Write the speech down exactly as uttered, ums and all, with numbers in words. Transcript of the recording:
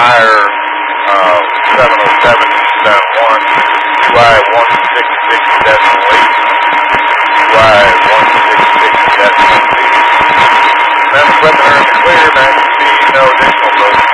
higher, uh, seven oh seven point one, Q I one sixty-six decimal eight, Q I one sixty-six decimal eight. Man, equipment are in the clear, man. You see no additional load.